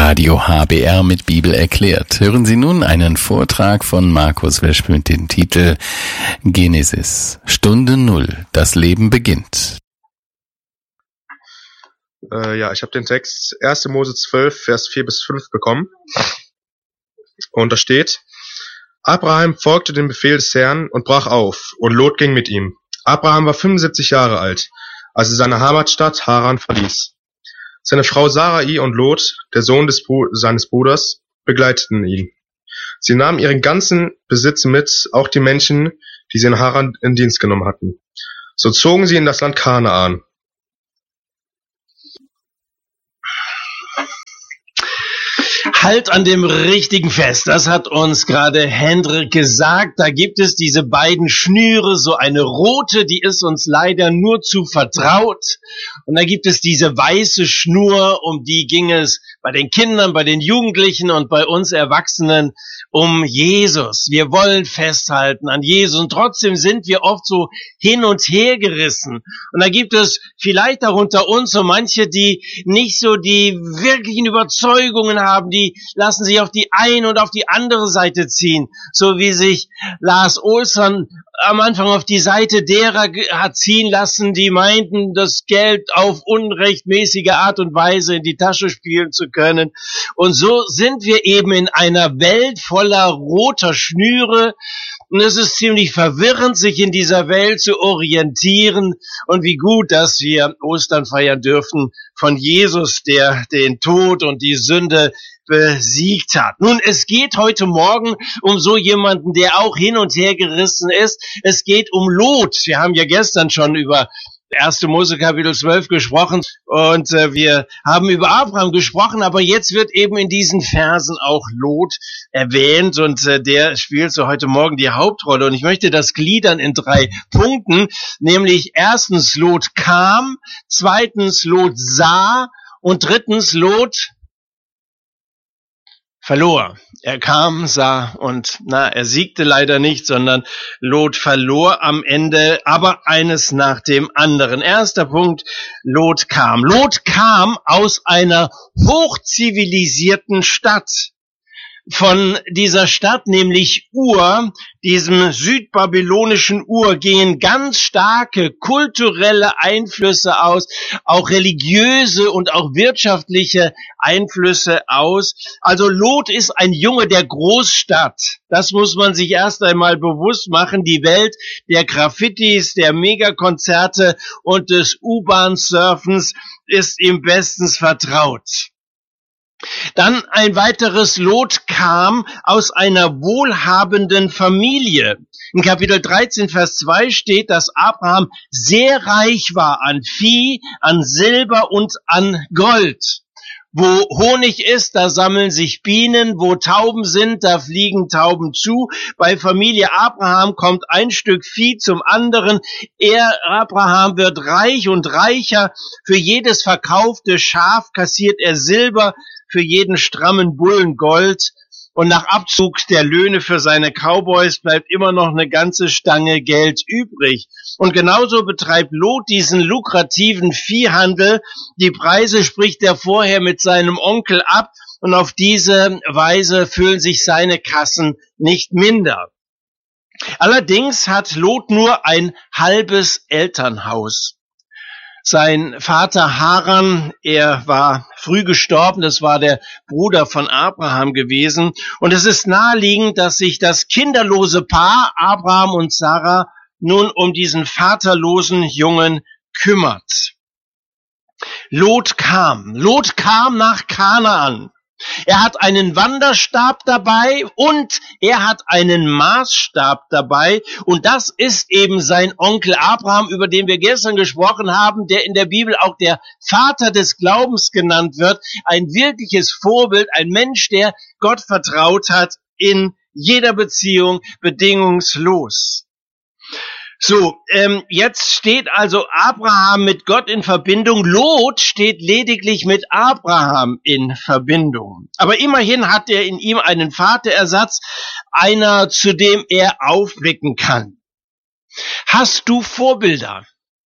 Radio HBR mit Bibel erklärt. Hören Sie nun einen Vortrag von Markus Wesch mit dem Titel Genesis, Stunde Null, das Leben beginnt. Ich habe den Text 1. Mose 12, Vers 4 bis 5 bekommen. Und da steht: Abraham folgte dem Befehl des Herrn und brach auf, und Lot ging mit ihm. Abraham war 75 Jahre alt, als er seine Heimatstadt Haran verließ. Seine Frau Sarai und Lot, der Sohn seines Bruders, begleiteten ihn. Sie nahmen ihren ganzen Besitz mit, auch die Menschen, die sie in Haran in Dienst genommen hatten. So zogen sie in das Land Kanaan. Halt an dem Richtigen fest, das hat uns gerade Hendrik gesagt. Da gibt es diese beiden Schnüre, so eine rote, die ist uns leider nur zu vertraut. Und da gibt es diese weiße Schnur, um die ging es bei den Kindern, bei den Jugendlichen und bei uns Erwachsenen um Jesus. Wir wollen festhalten an Jesus und trotzdem sind wir oft so hin und her gerissen. Und da gibt es vielleicht auch unter uns so manche, die nicht so die wirklichen Überzeugungen haben, die lassen sich auf die eine und auf die andere Seite ziehen, so wie sich Lars Olsson am Anfang auf die Seite derer hat ziehen lassen, die meinten, das Geld auf unrechtmäßige Art und Weise in die Tasche spielen zu können. Und so sind wir eben in einer Welt voller roter Schnüre. Und es ist ziemlich verwirrend, sich in dieser Welt zu orientieren. Und wie gut, dass wir Ostern feiern dürfen von Jesus, der den Tod und die Sünde besiegt hat. Nun, es geht heute Morgen um so jemanden, der auch hin und her gerissen ist. Es geht um Lot. Wir haben ja gestern schon über 1. Mose Kapitel 12 gesprochen und wir haben über Abraham gesprochen, aber jetzt wird eben in diesen Versen auch Lot erwähnt und der spielt so heute Morgen die Hauptrolle. Und ich möchte das gliedern in 3 Punkten, nämlich erstens Lot kam, zweitens Lot sah und drittens Lot verlor. Er kam, sah und er siegte leider nicht, sondern Lot verlor am Ende, aber eines nach dem anderen. Erster Punkt, Lot kam. Lot kam aus einer hochzivilisierten Stadt. Von dieser Stadt, nämlich Ur, diesem südbabylonischen Ur, gehen ganz starke kulturelle Einflüsse aus, auch religiöse und auch wirtschaftliche Einflüsse aus. Also Lot ist ein Junge der Großstadt. Das muss man sich erst einmal bewusst machen. Die Welt der Graffitis, der Megakonzerte und des U-Bahn-Surfens ist ihm bestens vertraut. Dann ein weiteres: Lot kam aus einer wohlhabenden Familie. In Kapitel 13, Vers 2 steht, dass Abraham sehr reich war an Vieh, an Silber und an Gold. Wo Honig ist, da sammeln sich Bienen. Wo Tauben sind, da fliegen Tauben zu. Bei Familie Abraham kommt ein Stück Vieh zum anderen. Abraham wird reich und reicher. Für jedes verkaufte Schaf kassiert er Silber, für jeden strammen Bullen Gold. Und nach Abzug der Löhne für seine Cowboys bleibt immer noch eine ganze Stange Geld übrig. Und genauso betreibt Lot diesen lukrativen Viehhandel. Die Preise spricht er vorher mit seinem Onkel ab und auf diese Weise füllen sich seine Kassen nicht minder. Allerdings hat Lot nur ein halbes Elternhaus. Sein Vater Haran, er war früh gestorben, das war der Bruder von Abraham gewesen. Und es ist naheliegend, dass sich das kinderlose Paar, Abraham und Sarah, nun um diesen vaterlosen Jungen kümmert. Lot kam nach Kanaan. Er hat einen Wanderstab dabei und er hat einen Maßstab dabei. Und das ist eben sein Onkel Abraham, über den wir gestern gesprochen haben, der in der Bibel auch der Vater des Glaubens genannt wird. Ein wirkliches Vorbild, ein Mensch, der Gott vertraut hat in jeder Beziehung bedingungslos. So, jetzt steht also Abraham mit Gott in Verbindung. Lot steht lediglich mit Abraham in Verbindung. Aber immerhin hat er in ihm einen Vaterersatz, einer, zu dem er aufblicken kann. Hast du Vorbilder?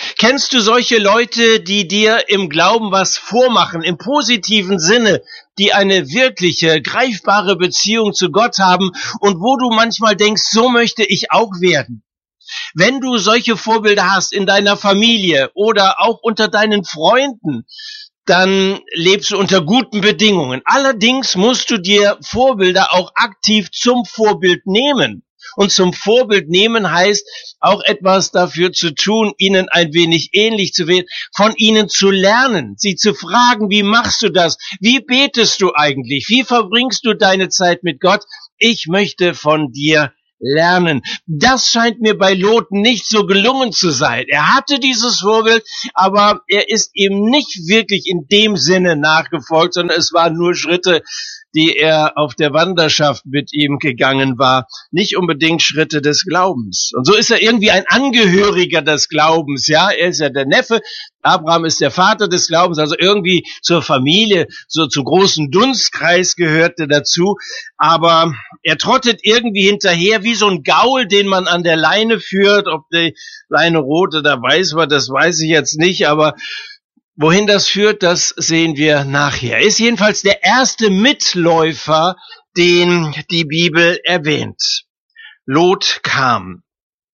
Kennst du solche Leute, die dir im Glauben was vormachen, im positiven Sinne, die eine wirkliche, greifbare Beziehung zu Gott haben und wo du manchmal denkst, so möchte ich auch werden? Wenn du solche Vorbilder hast in deiner Familie oder auch unter deinen Freunden, dann lebst du unter guten Bedingungen. Allerdings musst du dir Vorbilder auch aktiv zum Vorbild nehmen. Und zum Vorbild nehmen heißt auch etwas dafür zu tun, ihnen ein wenig ähnlich zu werden, von ihnen zu lernen, sie zu fragen, wie machst du das? Wie betest du eigentlich? Wie verbringst du deine Zeit mit Gott? Ich möchte von dir lernen. Das scheint mir bei Lot nicht so gelungen zu sein. Er hatte dieses Vorbild, aber er ist ihm nicht wirklich in dem Sinne nachgefolgt, sondern es waren nur Schritte, die er auf der Wanderschaft mit ihm gegangen war, nicht unbedingt Schritte des Glaubens. Und so ist er irgendwie ein Angehöriger des Glaubens, ja. Er ist ja der Neffe, Abraham ist der Vater des Glaubens, also irgendwie zur Familie, so zum großen Dunstkreis gehörte dazu. Aber er trottet irgendwie hinterher wie so ein Gaul, den man an der Leine führt. Ob die Leine rot oder weiß war, das weiß ich jetzt nicht, aber wohin das führt, das sehen wir nachher. Er ist jedenfalls der erste Mitläufer, den die Bibel erwähnt. Lot kam.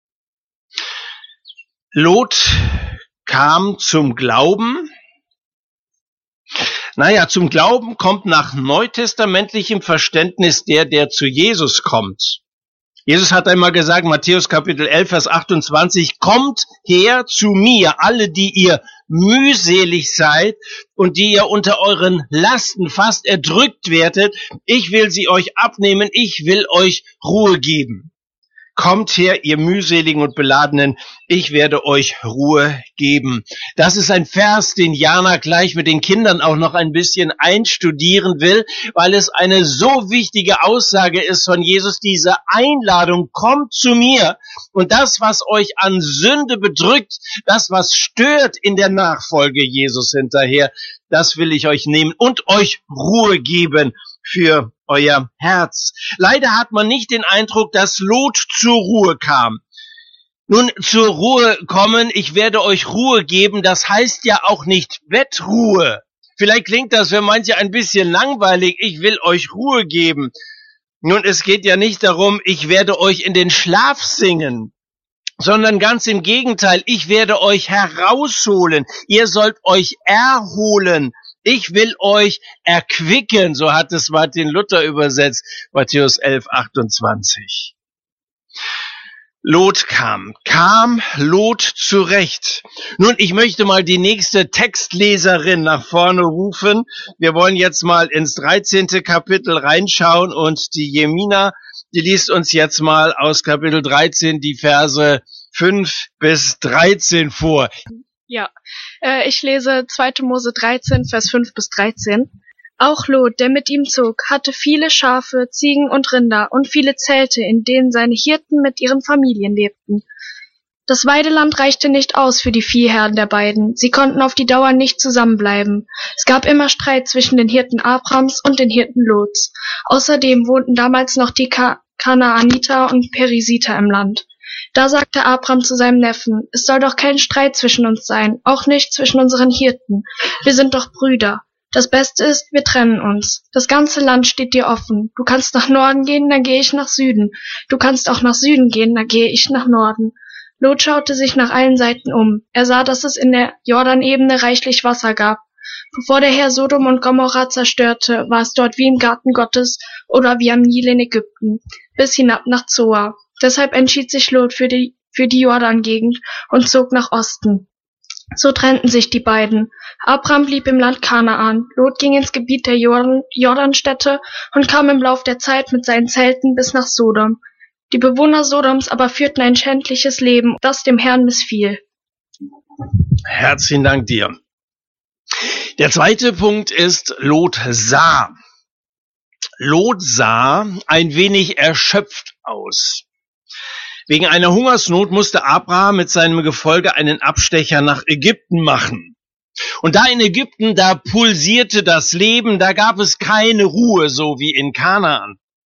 Lot kam zum Glauben. Naja, zum Glauben kommt nach neutestamentlichem Verständnis der zu Jesus kommt. Jesus hat einmal gesagt, Matthäus Kapitel 11, Vers 28, kommt her zu mir, alle, die ihr mühselig seid und die ihr unter euren Lasten fast erdrückt werdet. Ich will sie euch abnehmen, ich will euch Ruhe geben. Kommt her, ihr mühseligen und beladenen, ich werde euch Ruhe geben. Das ist ein Vers, den Jana gleich mit den Kindern auch noch ein bisschen einstudieren will, weil es eine so wichtige Aussage ist von Jesus, diese Einladung, kommt zu mir. Und das, was euch an Sünde bedrückt, das, was stört in der Nachfolge Jesus hinterher, das will ich euch nehmen und euch Ruhe geben für euer Herz. Leider hat man nicht den Eindruck, dass Lot zur Ruhe kam. Nun, zur Ruhe kommen, ich werde euch Ruhe geben, das heißt ja auch nicht Bettruhe. Vielleicht klingt das für manche ein bisschen langweilig, ich will euch Ruhe geben. Nun, es geht ja nicht darum, ich werde euch in den Schlaf singen, sondern ganz im Gegenteil, ich werde euch herausholen, ihr sollt euch erholen. Ich will euch erquicken, so hat es Martin Luther übersetzt, Matthäus 11, 28. Lot kam Lot zurecht. Nun, ich möchte mal die nächste Textleserin nach vorne rufen. Wir wollen jetzt mal ins 13. Kapitel reinschauen und die Jemina, die liest uns jetzt mal aus Kapitel 13 die Verse 5 bis 13 vor. Ja, ich lese 2. Mose 13, Vers 5 bis 13. Auch Lot, der mit ihm zog, hatte viele Schafe, Ziegen und Rinder und viele Zelte, in denen seine Hirten mit ihren Familien lebten. Das Weideland reichte nicht aus für die Viehherden der beiden. Sie konnten auf die Dauer nicht zusammenbleiben. Es gab immer Streit zwischen den Hirten Abrams und den Hirten Lots. Außerdem wohnten damals noch die Kanaaniter und Perisiter im Land. Da sagte Abram zu seinem Neffen, es soll doch kein Streit zwischen uns sein, auch nicht zwischen unseren Hirten. Wir sind doch Brüder. Das Beste ist, wir trennen uns. Das ganze Land steht dir offen. Du kannst nach Norden gehen, dann gehe ich nach Süden. Du kannst auch nach Süden gehen, dann gehe ich nach Norden. Lot schaute sich nach allen Seiten um. Er sah, dass es in der Jordanebene reichlich Wasser gab. Bevor der Herr Sodom und Gomorra zerstörte, war es dort wie im Garten Gottes oder wie am Nil in Ägypten, bis hinab nach Zoar. Deshalb entschied sich Lot für die Jordan-Gegend und zog nach Osten. So trennten sich die beiden. Abram blieb im Land Kanaan, Lot ging ins Gebiet der Jordanstädte und kam im Lauf der Zeit mit seinen Zelten bis nach Sodom. Die Bewohner Sodoms aber führten ein schändliches Leben, das dem Herrn missfiel. Herzlichen Dank dir. Der zweite Punkt ist, Lot sah. Lot sah ein wenig erschöpft aus. Wegen einer Hungersnot musste Abraham mit seinem Gefolge einen Abstecher nach Ägypten machen. Und da in Ägypten, da pulsierte das Leben, da gab es keine Ruhe, so wie in Kanaan.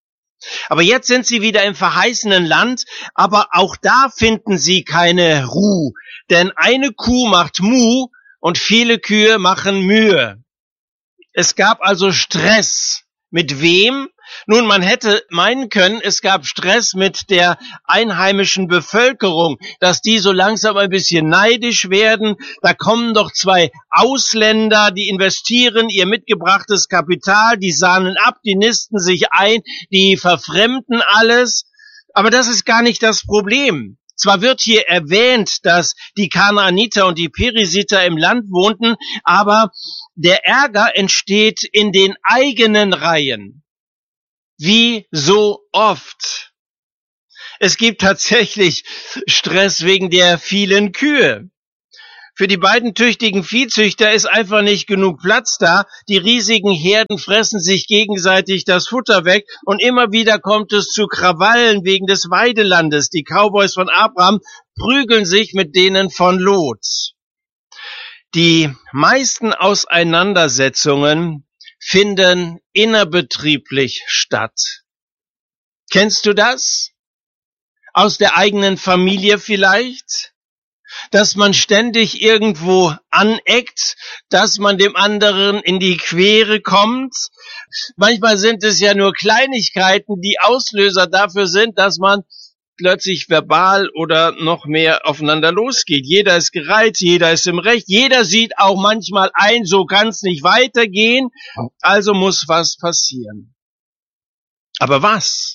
Aber jetzt sind sie wieder im verheißenen Land, aber auch da finden sie keine Ruhe. Denn eine Kuh macht Mu und viele Kühe machen Mühe. Es gab also Stress. Mit wem? Nun, man hätte meinen können, es gab Stress mit der einheimischen Bevölkerung, dass die so langsam ein bisschen neidisch werden. Da kommen doch 2 Ausländer, die investieren ihr mitgebrachtes Kapital, die sahnen ab, die nisten sich ein, die verfremden alles. Aber das ist gar nicht das Problem. Zwar wird hier erwähnt, dass die Kanaaniter und die Perisiter im Land wohnten, aber der Ärger entsteht in den eigenen Reihen. Wie so oft. Es gibt tatsächlich Stress wegen der vielen Kühe. Für die beiden tüchtigen Viehzüchter ist einfach nicht genug Platz da. Die riesigen Herden fressen sich gegenseitig das Futter weg und immer wieder kommt es zu Krawallen wegen des Weidelandes. Die Cowboys von Abraham prügeln sich mit denen von Lot. Die meisten Auseinandersetzungen finden innerbetrieblich statt. Kennst du das? Aus der eigenen Familie vielleicht? Dass man ständig irgendwo aneckt, dass man dem anderen in die Quere kommt. Manchmal sind es ja nur Kleinigkeiten, die Auslöser dafür sind, dass man plötzlich verbal oder noch mehr aufeinander losgeht. Jeder ist gereizt, jeder ist im Recht, jeder sieht auch manchmal ein, so kann's nicht weitergehen, also muss was passieren. Aber was?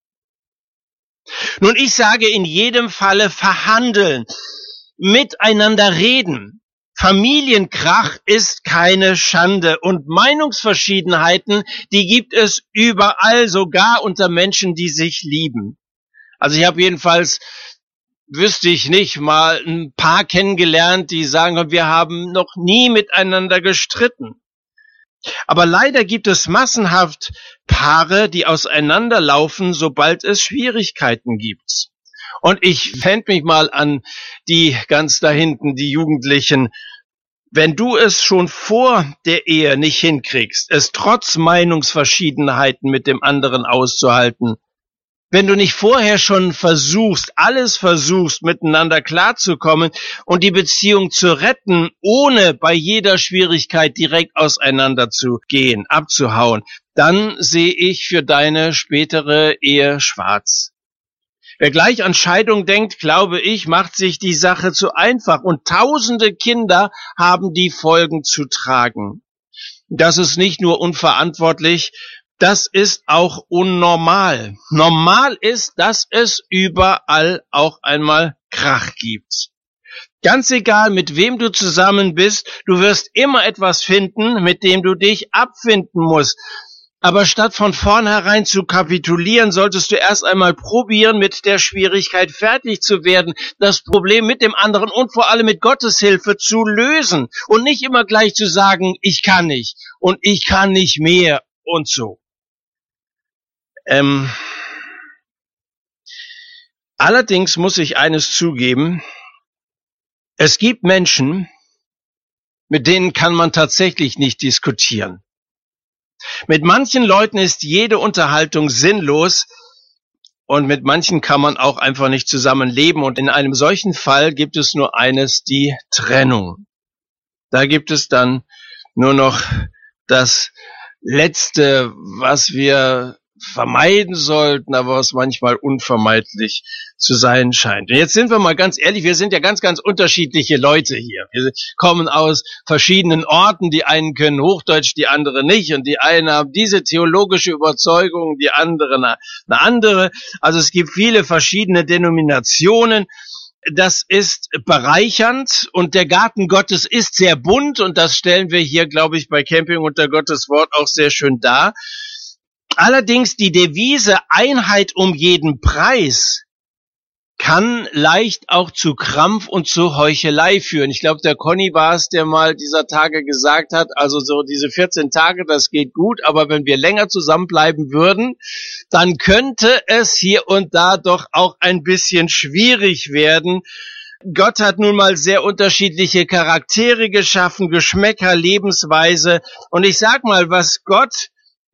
Nun, ich sage in jedem Falle verhandeln, miteinander reden. Familienkrach ist keine Schande und Meinungsverschiedenheiten, die gibt es überall, sogar unter Menschen, die sich lieben. Also ich habe jedenfalls, wüsste ich nicht, mal ein paar kennengelernt, die sagen, wir haben noch nie miteinander gestritten. Aber leider gibt es massenhaft Paare, die auseinanderlaufen, sobald es Schwierigkeiten gibt. Und ich fände mich mal an die ganz da hinten, die Jugendlichen. Wenn du es schon vor der Ehe nicht hinkriegst, es trotz Meinungsverschiedenheiten mit dem anderen auszuhalten, wenn du nicht vorher schon alles versuchst, miteinander klarzukommen und die Beziehung zu retten, ohne bei jeder Schwierigkeit direkt auseinander zu gehen, abzuhauen, dann sehe ich für deine spätere Ehe schwarz. Wer gleich an Scheidung denkt, glaube ich, macht sich die Sache zu einfach und tausende Kinder haben die Folgen zu tragen. Das ist nicht nur unverantwortlich, das ist auch unnormal. Normal ist, dass es überall auch einmal Krach gibt. Ganz egal, mit wem du zusammen bist, du wirst immer etwas finden, mit dem du dich abfinden musst. Aber statt von vornherein zu kapitulieren, solltest du erst einmal probieren, mit der Schwierigkeit fertig zu werden, das Problem mit dem anderen und vor allem mit Gottes Hilfe zu lösen und nicht immer gleich zu sagen, ich kann nicht und ich kann nicht mehr und so. Allerdings muss ich eines zugeben, es gibt Menschen, mit denen kann man tatsächlich nicht diskutieren. Mit manchen Leuten ist jede Unterhaltung sinnlos und mit manchen kann man auch einfach nicht zusammenleben und in einem solchen Fall gibt es nur eines, die Trennung. Da gibt es dann nur noch das Letzte, was wir vermeiden sollten, aber was manchmal unvermeidlich zu sein scheint. Und jetzt sind wir mal ganz ehrlich, wir sind ja ganz, ganz unterschiedliche Leute hier. Wir kommen aus verschiedenen Orten, die einen können Hochdeutsch, die anderen nicht und die einen haben diese theologische Überzeugung, die anderen eine andere. Also es gibt viele verschiedene Denominationen. Das ist bereichernd und der Garten Gottes ist sehr bunt und das stellen wir hier, glaube ich, bei Camping unter Gottes Wort auch sehr schön dar. Allerdings die Devise Einheit um jeden Preis kann leicht auch zu Krampf und zu Heuchelei führen. Ich glaube, der Conny war es, der mal dieser Tage gesagt hat, also so diese 14 Tage, das geht gut, aber wenn wir länger zusammenbleiben würden, dann könnte es hier und da doch auch ein bisschen schwierig werden. Gott hat nun mal sehr unterschiedliche Charaktere geschaffen, Geschmäcker, Lebensweise und ich sag mal, was Gott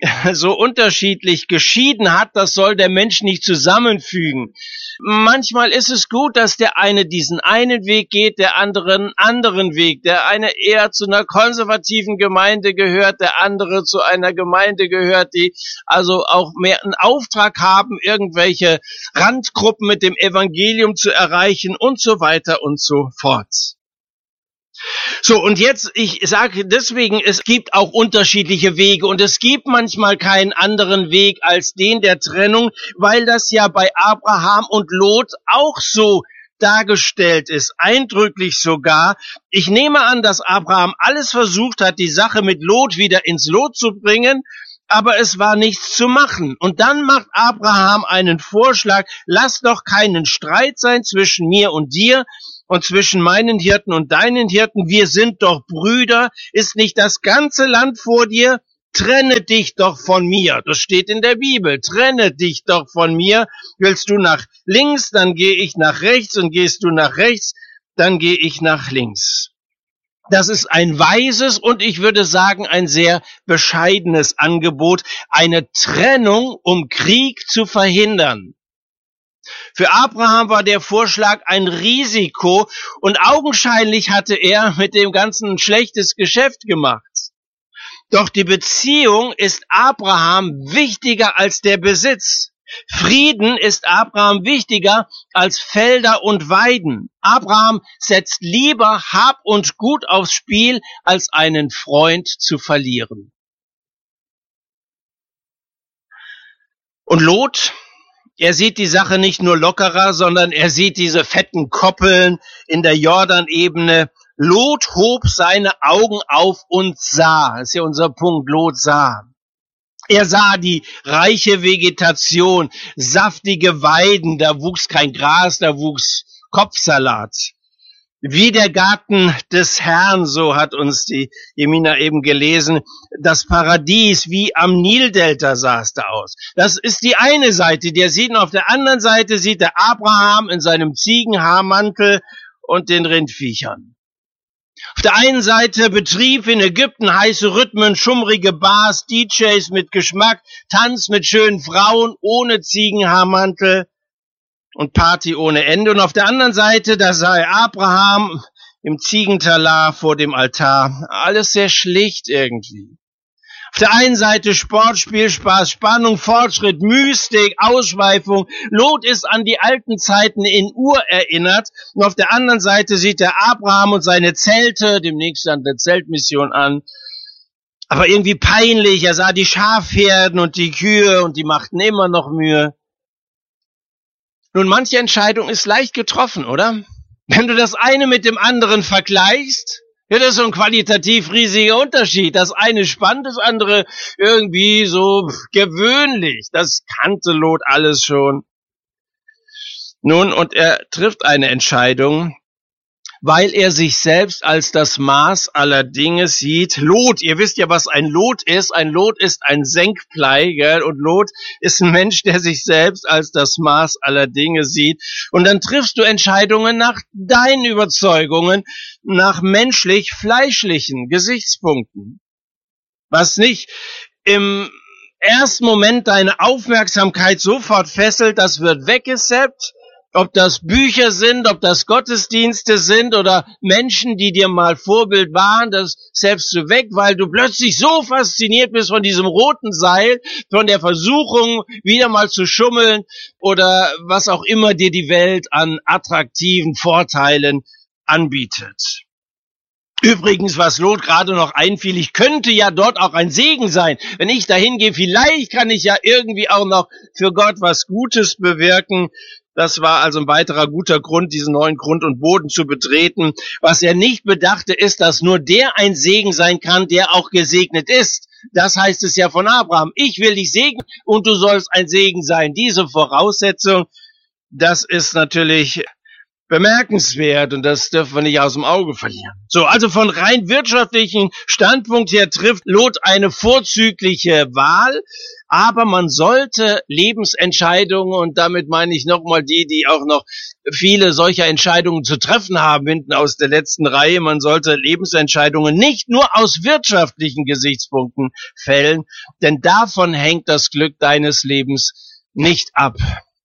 so unterschiedlich geschieden hat, das soll der Mensch nicht zusammenfügen. Manchmal ist es gut, dass der eine diesen einen Weg geht, der andere einen anderen Weg. Der eine eher zu einer konservativen Gemeinde gehört, der andere zu einer Gemeinde gehört, die also auch mehr einen Auftrag haben, irgendwelche Randgruppen mit dem Evangelium zu erreichen und so weiter und so fort. So, und jetzt, ich sage deswegen, es gibt auch unterschiedliche Wege und es gibt manchmal keinen anderen Weg als den der Trennung, weil das ja bei Abraham und Lot auch so dargestellt ist, eindrücklich sogar. Ich nehme an, dass Abraham alles versucht hat, die Sache mit Lot wieder ins Lot zu bringen, aber es war nichts zu machen. Und dann macht Abraham einen Vorschlag, lass doch keinen Streit sein zwischen mir und dir, und zwischen meinen Hirten und deinen Hirten, wir sind doch Brüder, ist nicht das ganze Land vor dir? Trenne dich doch von mir. Das steht in der Bibel. Trenne dich doch von mir. Willst du nach links, dann gehe ich nach rechts, und gehst du nach rechts, dann gehe ich nach links. Das ist ein weises und ich würde sagen ein sehr bescheidenes Angebot, eine Trennung, um Krieg zu verhindern. Für Abraham war der Vorschlag ein Risiko und augenscheinlich hatte er mit dem Ganzen ein schlechtes Geschäft gemacht. Doch die Beziehung ist Abraham wichtiger als der Besitz. Frieden ist Abraham wichtiger als Felder und Weiden. Abraham setzt lieber Hab und Gut aufs Spiel, als einen Freund zu verlieren. Und Lot, er sieht die Sache nicht nur lockerer, sondern er sieht diese fetten Koppeln in der Jordanebene. Lot hob seine Augen auf und sah. Das ist ja unser Punkt, Lot sah. Er sah die reiche Vegetation, saftige Weiden, da wuchs kein Gras, da wuchs Kopfsalat. Wie der Garten des Herrn, so hat uns die Jemina eben gelesen, das Paradies wie am Nildelta sah es da aus. Das ist die eine Seite, der sieht, und auf der anderen Seite sieht der Abraham in seinem Ziegenhaarmantel und den Rindviechern. Auf der einen Seite Betrieb in Ägypten, heiße Rhythmen, schummrige Bars, DJs mit Geschmack, Tanz mit schönen Frauen ohne Ziegenhaarmantel und Party ohne Ende. Und auf der anderen Seite, da sah er Abraham im Ziegentalar vor dem Altar. Alles sehr schlicht irgendwie. Auf der einen Seite Sport, Spielspaß, Spannung, Fortschritt, Mystik, Ausschweifung. Lot ist an die alten Zeiten in Ur erinnert. Und auf der anderen Seite sieht er Abraham und seine Zelte, demnächst an der Zeltmission an. Aber irgendwie peinlich. Er sah die Schafherden und die Kühe und die machten immer noch Mühe. Nun, manche Entscheidung ist leicht getroffen, oder? Wenn du das eine mit dem anderen vergleichst, ja, das ist so ein qualitativ riesiger Unterschied. Das eine spannend, das andere irgendwie so gewöhnlich. Das kannte Lot alles schon. Nun, und er trifft eine Entscheidung, weil er sich selbst als das Maß aller Dinge sieht. Lot, ihr wisst ja, was ein Lot ist. Ein Lot ist ein Senkblei, gell? Und Lot ist ein Mensch, der sich selbst als das Maß aller Dinge sieht. Und dann triffst du Entscheidungen nach deinen Überzeugungen, nach menschlich-fleischlichen Gesichtspunkten. Was nicht im ersten Moment deine Aufmerksamkeit sofort fesselt, das wird weggesappt. Ob das Bücher sind, ob das Gottesdienste sind oder Menschen, die dir mal Vorbild waren, das selbst du weg, weil du plötzlich so fasziniert bist von diesem roten Seil, von der Versuchung, wieder mal zu schummeln oder was auch immer dir die Welt an attraktiven Vorteilen anbietet. Übrigens, was Lot gerade noch einfiel, ich könnte ja dort auch ein Segen sein. Wenn ich dahin gehe, vielleicht kann ich ja irgendwie auch noch für Gott was Gutes bewirken. Das war also ein weiterer guter Grund, diesen neuen Grund und Boden zu betreten. Was er nicht bedachte, ist, dass nur der ein Segen sein kann, der auch gesegnet ist. Das heißt es ja von Abraham. Ich will dich segnen und du sollst ein Segen sein. Diese Voraussetzung, das ist natürlich bemerkenswert und das dürfen wir nicht aus dem Auge verlieren. So, also von rein wirtschaftlichen Standpunkt her trifft Lot eine vorzügliche Wahl, aber man sollte Lebensentscheidungen, und damit meine ich nochmal die auch noch viele solcher Entscheidungen zu treffen haben, hinten aus der letzten Reihe, man sollte Lebensentscheidungen nicht nur aus wirtschaftlichen Gesichtspunkten fällen, denn davon hängt das Glück deines Lebens nicht ab.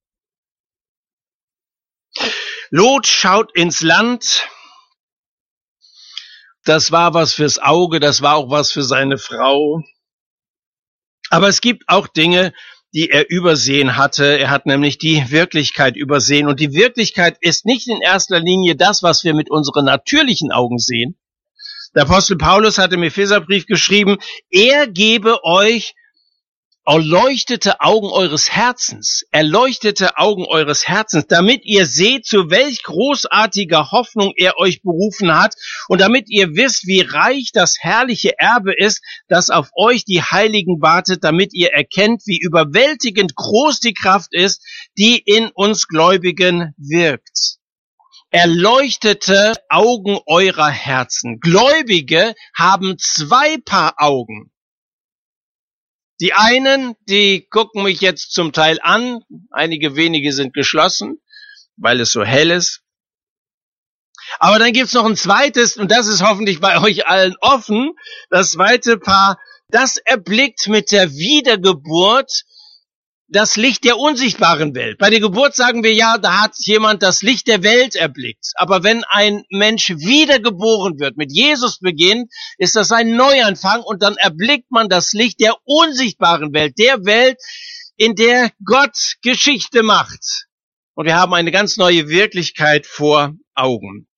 Lot schaut ins Land. Das war was fürs Auge, das war auch was für seine Frau. Aber es gibt auch Dinge, die er übersehen hatte. Er hat nämlich die Wirklichkeit übersehen. Und die Wirklichkeit ist nicht in erster Linie das, was wir mit unseren natürlichen Augen sehen. Der Apostel Paulus hat im Epheserbrief geschrieben, er gebe euch erleuchtete Augen eures Herzens, damit ihr seht, zu welch großartiger Hoffnung er euch berufen hat und damit ihr wisst, wie reich das herrliche Erbe ist, das auf euch die Heiligen wartet, damit ihr erkennt, wie überwältigend groß die Kraft ist, die in uns Gläubigen wirkt. Erleuchtete Augen eurer Herzen. Gläubige haben zwei Paar Augen. Die einen, die gucken mich jetzt zum Teil an, einige wenige sind geschlossen, weil es so hell ist. Aber dann gibt's noch ein zweites, und das ist hoffentlich bei euch allen offen, das zweite Paar, das erblickt mit der Wiedergeburt das Licht der unsichtbaren Welt. Bei der Geburt sagen wir ja, da hat jemand das Licht der Welt erblickt. Aber wenn ein Mensch wiedergeboren wird, mit Jesus beginnt, ist das ein Neuanfang und dann erblickt man das Licht der unsichtbaren Welt, der Welt, in der Gott Geschichte macht. Und wir haben eine ganz neue Wirklichkeit vor Augen.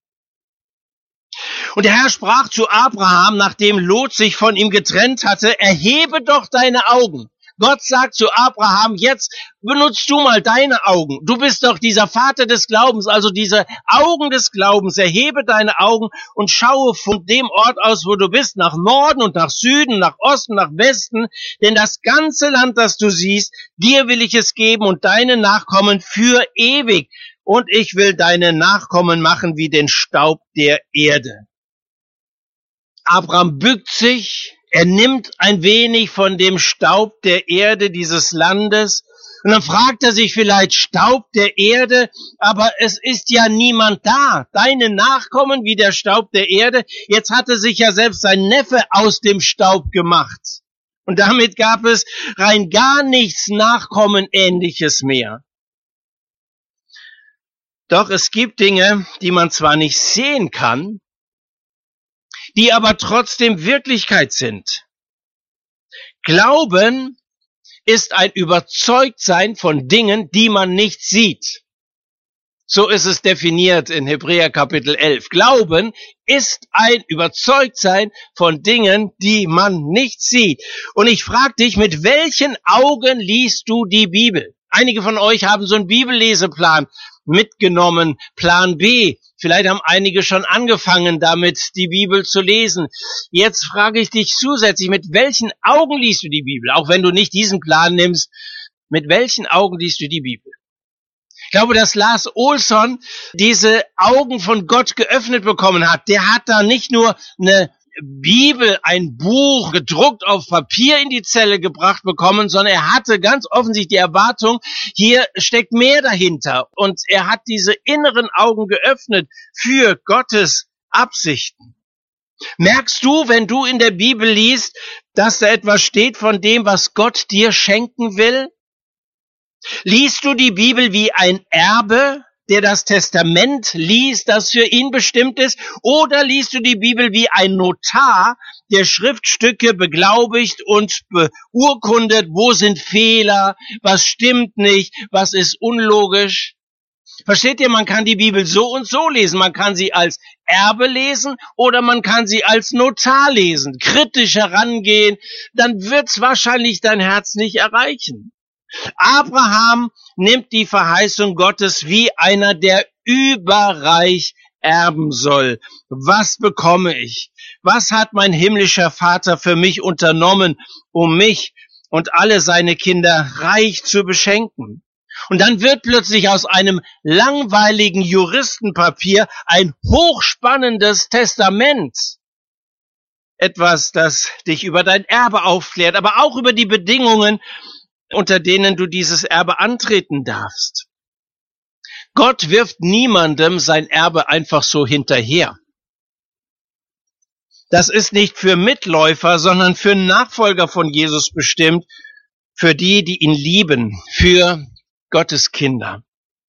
Und der Herr sprach zu Abraham, nachdem Lot sich von ihm getrennt hatte, erhebe doch deine Augen. Gott sagt zu Abraham, jetzt benutzt du mal deine Augen. Du bist doch dieser Vater des Glaubens, also diese Augen des Glaubens. Erhebe deine Augen und schaue von dem Ort aus, wo du bist, nach Norden und nach Süden, nach Osten, nach Westen. Denn das ganze Land, das du siehst, dir will ich es geben und deine Nachkommen für ewig. Und ich will deine Nachkommen machen wie den Staub der Erde. Abraham bückt sich. Er nimmt ein wenig von dem Staub der Erde dieses Landes und dann fragt er sich vielleicht, Staub der Erde, aber es ist ja niemand da. Deine Nachkommen wie der Staub der Erde. Jetzt hatte sich ja selbst sein Neffe aus dem Staub gemacht. Und damit gab es rein gar nichts Nachkommenähnliches mehr. Doch es gibt Dinge, die man zwar nicht sehen kann, die aber trotzdem Wirklichkeit sind. Glauben ist ein Überzeugtsein von Dingen, die man nicht sieht. So ist es definiert in Hebräer Kapitel 11. Glauben ist ein Überzeugtsein von Dingen, die man nicht sieht. Und ich frage dich, mit welchen Augen liest du die Bibel? Einige von euch haben so einen Bibelleseplan mitgenommen, Plan B. Vielleicht haben einige schon angefangen, damit die Bibel zu lesen. Jetzt frage ich dich zusätzlich, mit welchen Augen liest du die Bibel? Auch wenn du nicht diesen Plan nimmst, mit welchen Augen liest du die Bibel? Ich glaube, dass Lars Olsson diese Augen von Gott geöffnet bekommen hat. Der hat da nicht nur eine Bibel, ein Buch gedruckt auf Papier in die Zelle gebracht bekommen, sondern er hatte ganz offensichtlich die Erwartung, hier steckt mehr dahinter. Und er hat diese inneren Augen geöffnet für Gottes Absichten. Merkst du, wenn du in der Bibel liest, dass da etwas steht von dem, was Gott dir schenken will? Liest du die Bibel wie ein Erbe, der das Testament liest, das für ihn bestimmt ist? Oder liest du die Bibel wie ein Notar, der Schriftstücke beglaubigt und beurkundet, wo sind Fehler, was stimmt nicht, was ist unlogisch? Versteht ihr, man kann die Bibel so und so lesen. Man kann sie als Erbe lesen oder man kann sie als Notar lesen. Kritisch herangehen, dann wird's wahrscheinlich dein Herz nicht erreichen. Abraham nimmt die Verheißung Gottes wie einer, der überreich erben soll. Was bekomme ich? Was hat mein himmlischer Vater für mich unternommen, um mich und alle seine Kinder reich zu beschenken? Und dann wird plötzlich aus einem langweiligen Juristenpapier ein hochspannendes Testament. Etwas, das dich über dein Erbe aufklärt, aber auch über die Bedingungen, unter denen du dieses Erbe antreten darfst. Gott wirft niemandem sein Erbe einfach so hinterher. Das ist nicht für Mitläufer, sondern für Nachfolger von Jesus bestimmt, für die, die ihn lieben, für Gottes Kinder.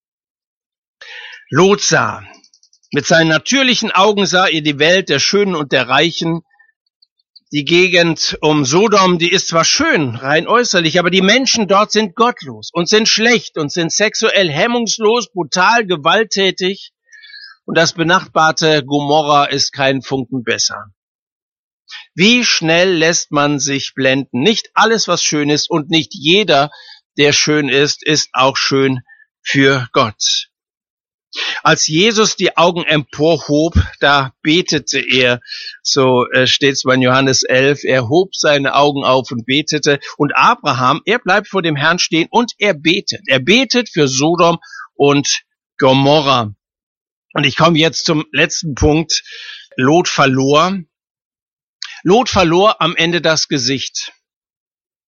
Lot sah, mit seinen natürlichen Augen sah er die Welt der Schönen und der Reichen. Die Gegend um Sodom, die ist zwar schön, rein äußerlich, aber die Menschen dort sind gottlos und sind schlecht und sind sexuell hemmungslos, brutal, gewalttätig. Und das benachbarte Gomorra ist keinen Funken besser. Wie schnell lässt man sich blenden? Nicht alles, was schön ist, und nicht jeder, der schön ist auch schön für Gott. Als Jesus die Augen emporhob, da betete er, so steht's bei Johannes 11, er hob seine Augen auf und betete. Und Abraham, er bleibt vor dem Herrn stehen und er betet. Er betet für Sodom und Gomorra. Und ich komme jetzt zum letzten Punkt. Lot verlor. Lot verlor am Ende das Gesicht.